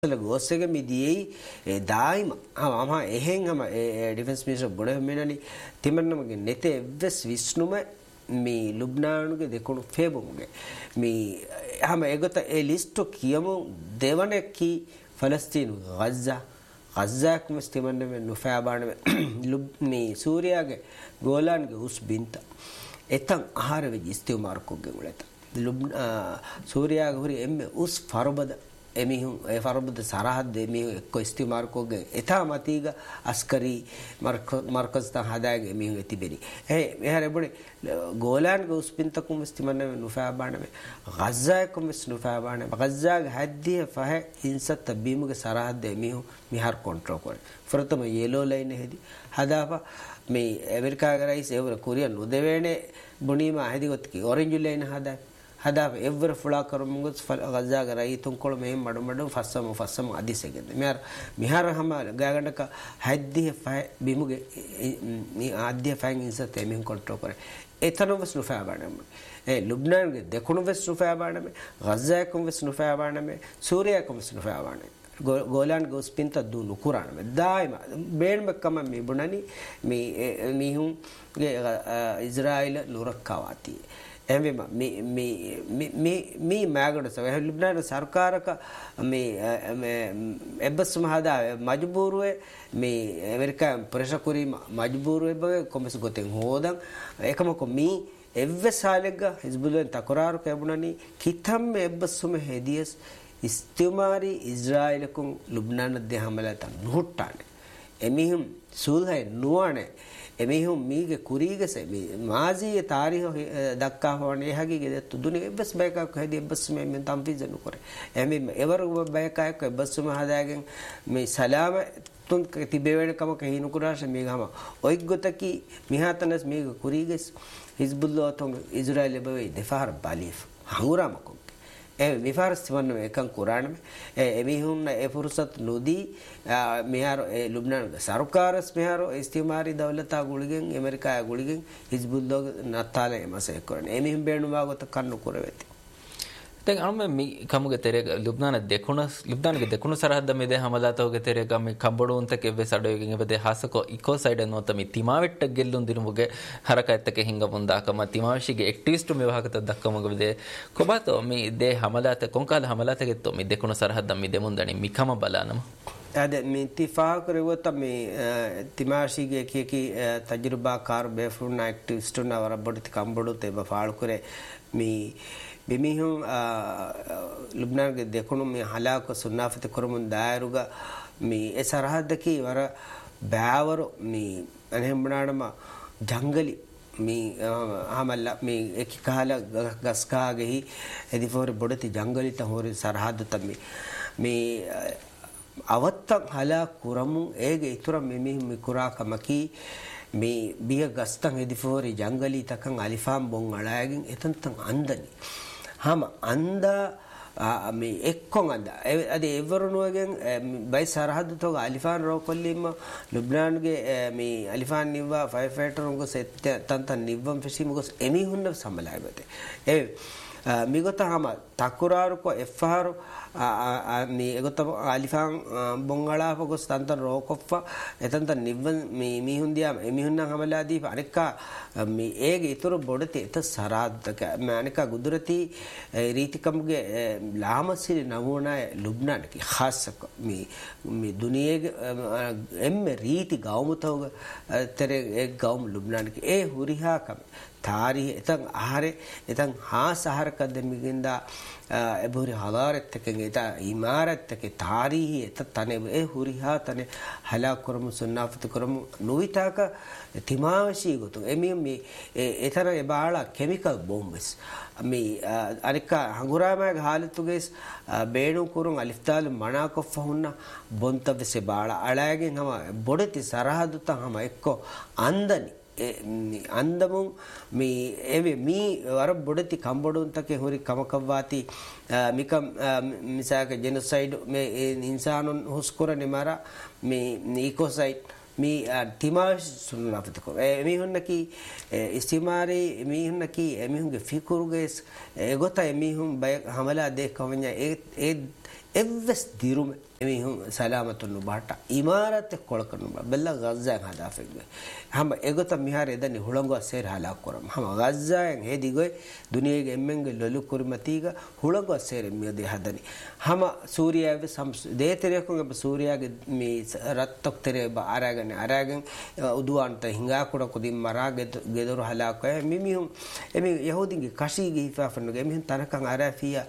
ගෝස්සක මිදියේ දායිම අම එහෙන් අම ඩිෆෙන්ස් මිනිස්ටර් බොඩ මෙනනි තිමන්නමගේ නෙතේ එවස් විශ්නුම මේ ලුබ්නානුගේ දෙකොණු ෆේබුමුගේ මේ හැම ඒගොත ඒ ලිස්ට් කියමු දෙවනකි ෆලස්තීන් ගස්සා කුමස් තිමන්නම නුෆාබාන මේ සූර්යාගේ ගෝලාන්ගේ උස් බින්ත එතන් ආහාර වෙජි ඉස්තිමාර්කුගේ උලත සූර්යාගේ හුරි එම්මේ උස් ෆරබද එමිහුන් ඒ ෆරබද සරහද එමිහුන් එක්ක ඉස්තිමාර්කෝගේ එතා මතීග අස්කරි මර්කස් ත හදාගේ එමිහුන් එතිබෙනි එහර එබුනේ ගෝලාන්ගේ උස්පින්තකුම් ඉස්තිමන්න නුෆාබානමේ ගස්සා කුමස් නුෆාබාන ගස්සා හද්දිය ෆහ ඉන්සත් බීමුගේ සරහද එමිහුන් මිහාර කොන්ට්‍රෝල් කරේ ෆරතම යෙලෝ ලයින් හෙදි හදාපා මේ ඇමරිකාගේ රයිස් එවර කොරියා නොදෙවේනේ බොනීම හදිගොත් කි ඔරෙන්ජ් ලයින් හදා එවර ෆුලා කරමුගොත් ගස්සා රයි තුන්කොළ මෙහෙම මඩ ෆස්සම අදිසෙගෙද මිහාර හම ගාගණක හද්දිය ෆහ බීමුගේ මේ ආද්‍ය ෆයින් ඉන්සත් එමිහුන් කොන්ට්‍රෝල් කරේ එතනවස් නුෆාබානම ලුබ්නාන්ගේ දෙකුණු වෙස් නුෆාබානම ගස්සා වෙස් නුෆාබානම සූරියා වෙස් නුෆාබානම ගෝලාන් ගොස්පින්ත දුනු කුරාන දායිම බේන්බකම මේ බුණනි මේ මිහුන් ගේ ඉස්රායිල් නුරක්කවාති එමෙම මේ මාගඩ සව ලුබ්නාන සරකාරක මේ එබ්බස් මහදා මජබූරුවේ මේ ඇමරිකා ප්‍රෙෂර් කුරි මජබූරුවේ බව කොමස් ගොතෙන් හොදන් එකමක මේ එව්වසාලෙග හිස්බුල්ලෙන් තකරාරු කැබුණනි කිතම් එබ්බස්ම හෙදියස් ඉස්තිමාරි ඉස්රායිලකුන් ලුබ්නාන දෙ හමලත නුහුට්ටානේ එමිහුම් සූල්හයි නුවනේ එමිහුම් මීගේ කුරීගස මේ මාසීයේ තාරිහ දක්කා හොනේ හගිගේ දෙතු දුනේ එබ්බස් බයකක් හදි එබ්බස් මේ තම්පිජනු කරේ එමෙ එවර බයකයක් එබ්බස්ම හදාගෙන මේ සලාම තුන් තිබෙවෙනකම කහිනු කුරාෂ මේ ගම ඔයික් ගොතකි මිහතනස් මීගේ කුරීගස් හිස්බුල්ලාහ තොන් ඉස්රායිල් බවේ දෙෆාර බාලිෆ් හංගුරාමකෝ විෆාරස් තිබන්න එකන් කුරානම එමිහුන් ඒ ෆුර්සත් නොදී මෙහාර ලුබ්නාන සරකාරස් මෙහාර ඉස්තිමාරි දවලතා ගුලිගෙන් ඇමරිකා ගුලිගෙන් හිස්බුල්ලාහ නත්තාලේ මසේ කරන එමිහුන් බේනුවා ගොත කන්නු කරවෙති දැන් අනුම මේ කමුගේ තෙරේ ලුබ්නානගේ දෙකුණු සරහද්ද මේ දෙ හමදාතෝගේ තෙරේ ගම කම්බඩෝන්තක එවේ සඩෝගෙන් එවේ හාසකෝ ඉකෝ සයිඩ් නොත මේ තිමාවෙට්ට ගෙල්ලුන් දිනුමුගේ හරකයත්තක හිංගමුන් දාකම තිමාවශිගේ ඇක්ටිවිස්ට් මේ වහකත දක්කමගේ දෙ කොබතෝ මේ දෙ හමදාත කොන්කාල හමලාතකෙත්තෝ මේ දෙකුණු සරහද්ද මේ දෙමුන් දනි මිකම බලානම අද මේ ඉතිෆාක් කරවත මේ තිමාශිගේ කීකි තජ්රුබා කාර් බේෆුන් ඇක්ටිවිස්ට් නවර බඩති කම්බඩෝ තෙබ ෆාල් කරේ මේ බිමිහුන් ලුබ්නාන්ගේ දෙකුණු මේ හලාක සුන්නාෆත කරමුන් දායරුග මේ ඒ සරහද්දකී වර බෑවරු මේ අනෙම්බනාඩම ජංගලි මේ ආමල්ල මේ එක කාල ගස්කාගෙහි එදිෆෝර බොඩති ජංගලිත හොරි සරහද්ද තමයි මේ අවත්තක් හලා කුරමුන් ඒගේ ඉතුරු මෙමි කුරාකමකී මේ බිය ගස්තන් එදිෆෝරි ජංගලි තකන් අලිෆාම් බොන් අලායගෙන් එතන්තන් අන්දනි හම අන්දා මේ එක්කොන් අන්දා අද එවරුණුවගෙන් බයි සරහද්ද තෝග අලිෆාන් රෝකොල්ලිම ලුබ්නාන්ගේ මේ අලිෆාන් නිව්වා ෆයිර් ෆයිටර් උංග සෙත් තන්තන් නිව්වම් ෆෙසිම ගොස් එමිහුන්න සම්බලායවතේ ඒ මිගොත හම තකුරාරුකෝ එෆ්ෆාරු මේ එගොත අලිෆාන් බොංගලාප ගොස් තන්තන් රෝකොෆ්ෆා එතන්තන් නිව්වන් මේ මිහුන්දියා එමිහුන්න හමලා දීප අනිකා මේ ඒගේ ඉතුරු බොඩති එත සරාද්දක අනිකා ගුදුරති රීතිකම්ගේ ලාමසිරි නවුණාය ලුබ්නානකි ખાસක මේ දුනියේ එම්මේ රීති ගෞමතෝග තර ඒ ගෞම ලුබ්නානකි ඒ හුරිහාකම තාරිහ එතන් ආහාරේ එතන් හාසහරක දෙමිගින්දා එබුරි හලාරත්තකෙන් එත ඉමාරත්තක තාරිහ එත තනේ ඒ හුරිහා තනේ හලා කරමු සුන්නාෆත කරමු නොවිතාක තිමාවශී ගොතු එමි මේ එතර එබාලා කෙමිකල් බෝම්බස් මේ අනික හංගුරාමගේ හාලතුගේ බේණු කුරුන් අලිෆ්තාල් මනාකොෆ හුන්න බොන්තවසේ බාලා අලයගෙන් හම බොඩති සරහදුත හම එක්කෝ අන්දනි अंदमुं मी एवे मी वर बुड़ती कंबड़ों तक होरी कमकवाती मिकम मिसाक जेनोसाइड में इंसानों हुस्कोरा निमारा मी इकोसाइड मी तिमाश सुनना पड़ता को मी हूँ न कि इस्तीमारे मी हूँ न कि मी हूँ के फिकुर गैस एगोता मी हूँ बाय हमला देख कवन्या එවස් දිරුම එමිහුන් සලාමතුන් නුබාට ඉමාරත් කොලකනු බෙල්ලා ගස්සා හදාෆෙග්ගේ හැම එගොත මිහාර එදනි හුළඟ සේර හලා කරම හැම ගස්සායන් හෙදිගොයි දුනියගේ එම්මෙන්ගේ ලොලු කුරිමතිග හුළඟ සේර මියදේ හදනි හැම සූර්යාවේ සම් දේතරයකුගේ සූර්යාගේ මේ රත්තක් තරේ අරගෙන උදුවන්ට හිඟා කුඩ කුදින් මරාගේ ගෙදරු හලා කය මිමිහුන් එමි යහූදිගේ කෂීගේ හිෆාෆනුගේ මිහුන් තනකන් අරාෆියා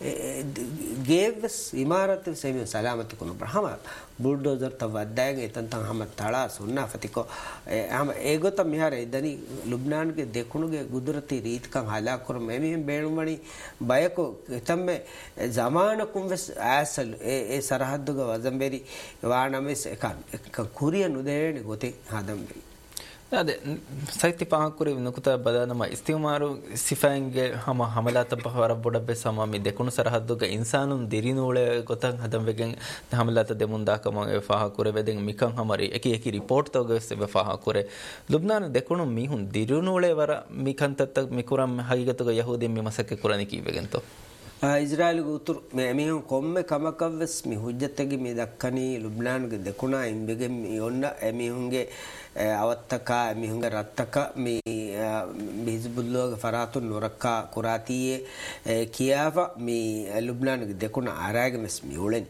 ගේවස් ඉමාරත් සේම සලාමත कुन ब्रह्म बुलडोजर तवद्दाएंगे इतन तंग हम ताड़ा सुनना फतिको हम एगो तम मिहारे दनी लुबनान के देखुनुगे गुदरती रीत का हालाक कर मैं भी बेणुमणि बायको तम में जमान कुंवस ऐसल ए सरहद ग वजंबेरी वाणमे से का कुरियन उदेने गोते हादम ಅದೇ ಸೈತಿ ಪಾಕುರಿ ನುಕುತ ಬದನಮ ಇಸ್ತಿಮಾರು ಸಿಫಾಂಗೆ ಹಮಲಾತ ಬಹರ ಬೊಡಬೆ ಸಮ ಮಿ ದೆಕುನು ಸರಹದ್ದುಗ ಇನ್ಸಾನುನ್ ದಿರಿನೂಳೆ ಗೊತಂ ಹದಂವೆಗೆನ್ ಹಮಲಾತ ದೆಮುಂದಾಕಮ ಫಾಹಕುರೆ ವೆದೆನ್ ಮಿಕಂ ಹಮರಿ ಎಕಿ ರಿಪೋರ್ಟ್ ತೋಗ ಸೆಬೆ ಫಾಹಕುರೆ ಲುಬ್ನಾನ್ ದೆಕುನು ಮಿಹುನ್ ದಿರಿನೂಳೆ ವರ ಮಿಕಂತತ್ತ ಮಿಕುರಂ ಹಗಿಗತುಗ ಯಹೂದಿ ಮಿ ಮಸಕ್ಕೆ ಕುರನಿ ಕೀವೆಗೆಂತೋ इजराइल उतर मेमिहं कोम्मे कमकव्वस मि हुज्जतगे मि दक्कनी लुब्नान्गे दकुणा इंबेगे मि ओन्न एमिहुंगे අවත්තක මිහුංග රත්තක මේ හිස්බුල්ලාහගේ ෆරාතුන් නොරක්කා කුරාතියේ කියාව මේ ලුබ්නාන්ගේ දෙකුණ ආරාගේ මෙස් මියුලෙන්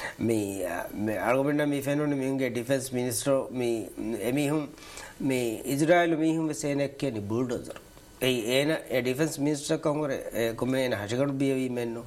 මේ අල්ගොබෙන්න මේ ෆෙනොන මිහුංගේ ඩිෆෙන්ස් මිනිස්ටර් මේ එමිහුම් මේ ඉස්රායෙල් මිහුම් සේනක් කියන්නේ බුල්ඩෝසර් ඒන ඩිෆෙන්ස් මිනිස්ටර් කොංගරේ කොමේන හජගඩ බියවි මෙන්නෝ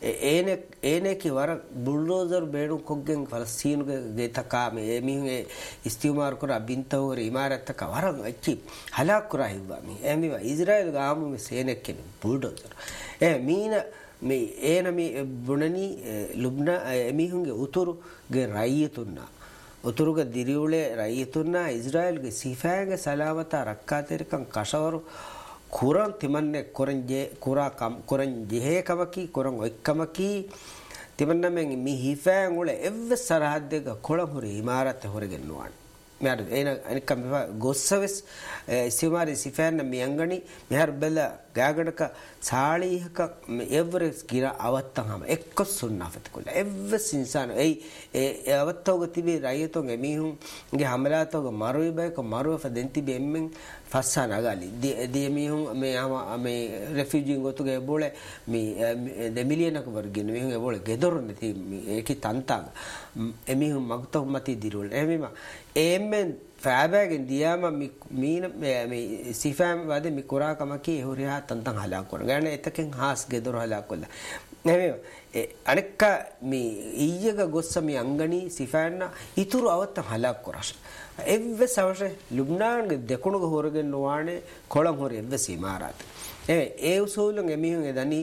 ඒනේ කි වර බුල්ඩෝසර් බේඩු කොග්ගෙන් ෆලස්තීනුගේ ගේතකා මේ මිහුගේ ඉස්තිමාර් කර බින්තවර ඉමාරත්තක වර අච්චි හලාක් කරා හිවා මේ එමිවා ඉස්රායෙල් ගාමු මේ සේනෙක් කෙනෙක් බුල්ඩෝසර් මීන මේ ඒන මේ බුණනි ලුබ්නා එමිහුගේ උතුරුගේ රයියතුන්නා උතුරුගේ දිරියුලේ රයියතුන්නා ඉස්රායෙල්ගේ සිෆාගේ සලාවත රක්කාතරිකන් කෂවරු कुरन तिमन्ने कुरन जे कुरा कम कुरन जे कमकी कुरन ओक्कमकी तिमन्ने में मी हिफा उले एव सरहद ग कोळम हुरी इमारत ಹೊರಗೆನ್ನುವಾಣ ಮ್ಯಾರ ಏನ ಅನಿಕಂ ಗೊස්සವೆಸ್ ಸಿಮಾರಿ ಸಿಫಾನ್ ಮಿ ಅಂಗಣಿ ಮೆಹರ್ ಬೆಲ್ಲ ಗಾಗಡಕ ಸಾಳಿಹಕ ಎವರೆಸ್ ಗಿರ ಅವತ್ತಹಮ ಎಕ್ಕ ಸುನ್ನಾಫತ್ ಕುಲ್ಲ ಎವ್ವಸ್ ಇನ್ಸಾನ್ ಏ ಅವತ್ತೋಗ ತಿಬಿ ರೈಯತೋಗ ಮೀಹುಂ ಗೆ ಹಮಲಾತೋಗ ಮರುವೆ ಬೈಕ ಮರುವೆ ಫದೆಂತಿ ಬೆಮ್ಮೆನ್ ಫಸ್ಸಾ ನಗಾಲಿ ದಿ ಮೀಹುಂ ಮೇ ರೆಫ್ಯೂಜಿ ಗೊತುಗೆ ಬೋಳೆ ಮಿ ದೆ ಮಿಲಿಯನಕ ವರ್ಗಿನ ಮೀಹುಂ ಬೋಳೆ ಗೆದೊರು ನತಿ ಏಕಿ ತಂತಾಗ ಎಮಿಹುಂ ಮಗ್ತೋ ಮತಿ ದಿರುಲ್ ಎಮಿಮ එමෙන් ෆෑබෑගෙන් දියාම මීන මේ සිෆෑම් වදේ මි කුරා කමකි හොරියා තන්තන් හලා කරන ගාන එතකෙන් හාස් ගෙදර හලා කොල්ල නෙමෙයි අනෙක්ක මේ ඊයක ගොස්ස මි අංගණි සිෆෑන්න ඉතුරු අවත හලා කරස් එව්ව සවෂ ලුබ්නාන්ගේ දෙකුණුක හොරගෙන නොවානේ කොළම් හොරි එව්ව සීමාරාත ඒ උසූලුන් එමිහුන් එදනි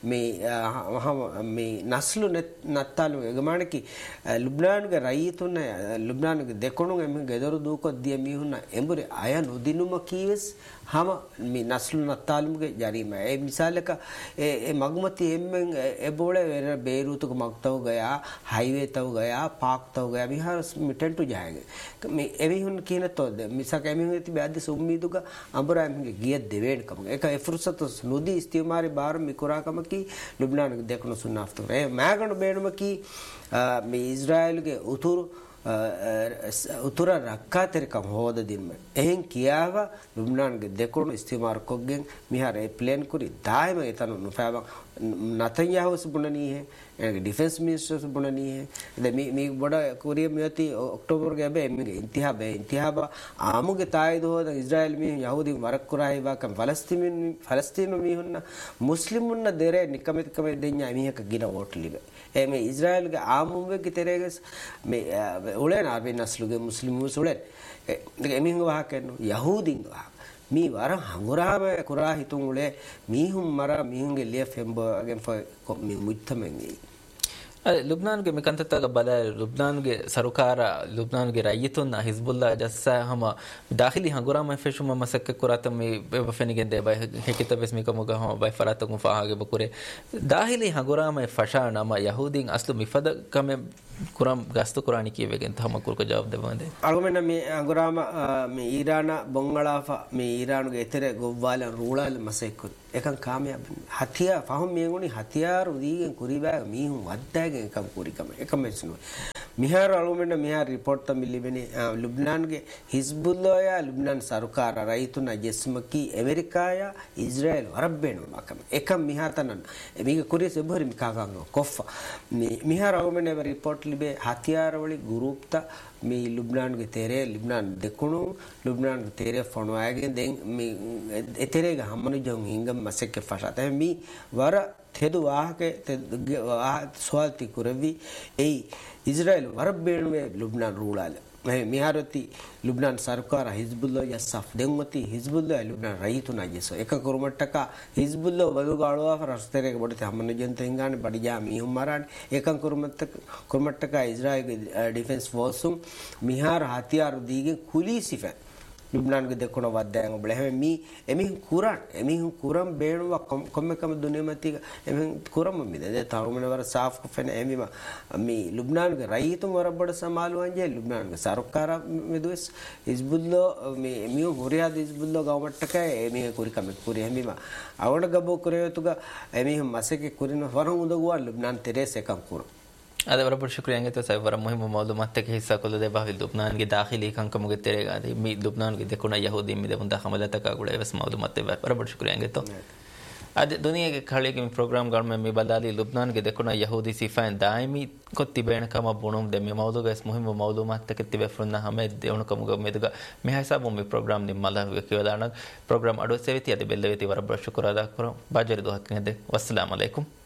මේ නස්ලු නත්තාලු ගමානකි ලුබ්නාන්ගේ රයිතුන ලුබ්නාන්ගේ දෙකොණු එමිහුන් ගෙදරු දූකොත් දිය මිහුන එඹුරේ අය නොදිනුම කීවස් හම මේ නස්ලු නත්තාලුගේ ජරීම ඒ මිසාලක ඒ මග්මති එම්මෙන් එබෝලේ වෙර බේරුතුක මක්තව ගයා හයිවේ තව ගයා පාක් තව ගයා විහාර මිටෙන්ටු ජයගේ මේ එමිහුන් කියන තොද මිසක එමිහුන් තිබ අද සුම්මීදුක අඹරාමිගේ ගිය දෙවේණකම ඒක එෆුර්සත් नुदी इस्तीमारी बार मिकुरा कमकी लुबनान देखनो सुनाफ्तो रे मैगण बेणमकी मी इजराइल के उतुर रक्का तेरकम होद दिन में एहन कियावा लुबनान के देखनो इस्तीमार कोगें मिहार ए प्लेन कुरी दायम एतनो नुफावा नतन्याहु सुबुननी है डिफेंस मिनिस्टर सुबुननी है द मी बड़ा कोरिया में अक्टूबर के बे इंतहाब आमुगे तायदो इजराइल में यहूदी मरक कुराई वा कम फलस्तीन में हुन्ना मुस्लिमुन्ना देरे निकमित कमे देन्या मी का गिना वोट लिबे ए में इजराइल के आमुवे की तेरे में उले ना बे नस्लुगे मुस्लिम उले एमिंग वा केनो यहूदी वा मी वार हंगुराब कुरा हितुंगुले मीहुं मरा मीहुंगे लिए फेंबो अगेन फ मी मुइतमेंगी ಲುಬ್ನಾನ್ಗೆ ಮಿಕಂತತ್ತಾಗ ಬಲ ಲುಬ್ನಾನ್ಗೆ ಸರ್ಕಾರ ಲುಬ್ನಾನ್ಗೆ ರೈಯತುನ್ನ ಹಿಜ್ಬುಲ್ಲಾ ಜಸ್ಸಾ ಹಮ ದಾಖಿಲಿ ಹಂಗುರಾಮ ಫೆಶುಮ ಮಸಕ್ಕೆ ಕುರಾತಮಿ ಬಫೆನಿಗೆಂದೆ ಬೈ ಹೆಕಿತ ಬೆಸ್ಮಿಕ ಮುಗ ಹಮ ಬೈ ಫರಾತಕು ಫಾಹಾಗೆ ಬಕುರೆ ದಾಖಿಲಿ ಹಂಗುರಾಮ ಫಶಾ ನಮ ಯಹೂದಿನ್ ಅಸ್ಲು ಮಿಫದ ಕಮೆ ಕುರಾಮ್ ಗಸ್ತು ಕುರಾನಿ ಕಿವೆಗೆಂತ ಹಮ ಕುರ್ಕ ಜವಾಬ್ ದೇಬಂದೆ ಅಲ್ಗೊಮೆನ ಮಿ ಹಂಗುರಾಮ ಮಿ ಇರಾನ ಬಂಗಳಾಫ ಮಿ ಇರಾನ್ಗೆ ಎತರೆ ಗೊವ್ವಾಲ ರೂಳಲ್ ಮಸೆಕು එකන් කාමයාබ හතියා ෆහම් මේගොනි හතියාරු දීගෙන් කුරිබෑ මීහුන් වද්දාගෙන් එකන් කුරිකම එකම එස්නෝ මිහාර අලුමෙන්න මිහාර රිපෝර්ಟ್ තමිලිබෙනි ලුබ්නාන්ගේ හිස්බුල්ලාය ලුබ්නාන් සරකාර රයිතුන ජෙස්මකි ඇමරිකාය ඉස්රායල් වරබ්බේන මකම එකම් මිහාතනන් මේක කුරිය සබරි මිකාගංග කොෆා මිහාර අලුමෙන්න රිපෝರ್ಟ್ ලිබේ හතියාරවලි ගෲප්ත මේ ලුබ්නාන්ගේ තේරේ ලුබ්නාන් දෙකුණු ලුබ්නාන්ගේ තේරේ ෆොනවාගෙන් දෙන් මේ එතරේග හම්මනු ජොන් හිංගම් මසෙක් ෆෂාත මේ වර තෙදු වාහකේ සෝල්ති කුරවි ඒ ඉස්රායල් වරබ්බේනුවේ ලුබ්නාන් රූලාල මිහාරති ලුබ්නාන් සරකාර හිස්බුල්ලා යසෆ් දෙන්වති හිස්බුල්ලා ලුබ්නාන් රයිතුනා ජෙසෝ එක කුරුමට්ටක හිස්බුල්ලා වලුගාලවා රස්තරේක බඩත හම්මන ජන්තෙන්ගානේ බඩිජා මිහුම් මරාන් එකන් කුරුමට්ටක ඉස්රායල් ඩිෆෙන්ස් ෆෝර්සුම් මිහාර හතියාරු දීගේ කුලීසිෆ ලුබ්නාන්ගේ දෙකොණ වද්දායන් ඔබල හැම මී එමිහුන් කුරම් බේණුව කොම්මකම දුනියමති එමිහුන් කුරම් මිද තරුමන වර සාෆ් කොෆෙන එමිම මී ලුබ්නාන්ගේ රයිතුම් වරබඩ සමාලුවන්ජේ ලුබ්නාන්ගේ සරකාර මෙදුස් හිස්බුල්ලා මේ මියු හොරියාද හිස්බුල්ලා ගවමට්ටක එමිහ කුරිකම කුරි එමිම අවණ ගබෝ කුරයතුග එමිහුන් මසකේ කුරින වරන් උදගුවා ලුබ්නාන් ತೆರೇಸ್ එකම් කුරම් هذا بربر شكرا انت سايفر مهم معلومات تك حصہ كل ده باهي لبنان کے داخلي كان كم گترے گا مي لبنان کے دكونا يهودي مي ده بندا حملات کا گڑے بس معلومات بربر شكرا انت اد دنیا کے کھڑے کے پروگرام گڑ میں بدالی لبنان کے دكونا يهودي صفان دائمی كتي بين كما بونم ده موضوع اس مهم معلومات تك تبع فرنا ہمیں دون کم گمدگا میں حساب میں پروگرام نمالا کے ودان پروگرام اڈو سیتی اد بلوتی بربر شکر ادا کرو باجر دو حق والسلام علیکم